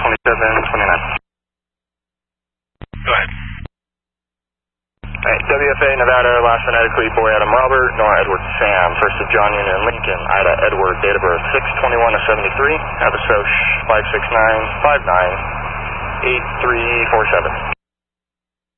2729. Go ahead. Alright, WFA, Nevada, last phonetically, boy Adam Robert, Nora Edward Sam, first of John Union Lincoln, Ida Edward, date of birth 6/21/73, have a SOCH 569598347.